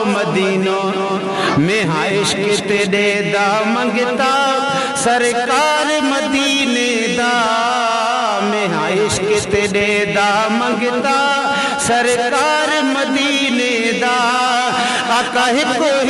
मदीनो में हाइश के तेरे दा मंगता सरकार मदीने दा में हाइश के तेरे दा मंगता सरकार मदीने दा आका है